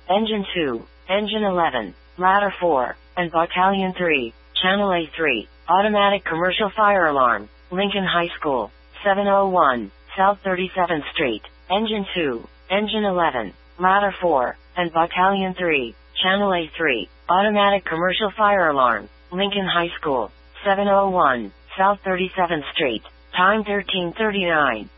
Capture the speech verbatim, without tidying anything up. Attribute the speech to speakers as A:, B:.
A: Engine two, Engine eleven, Ladder four, and Battalion three, Channel A three, Automatic Commercial Fire Alarm, Lincoln High School, seven oh one, South thirty-seventh Street, Engine two, Engine eleven, Ladder four, and Battalion three, Channel A three, Automatic Commercial Fire Alarm, Lincoln High School, seven oh one, South thirty-seventh Street, time thirteen thirty-nine.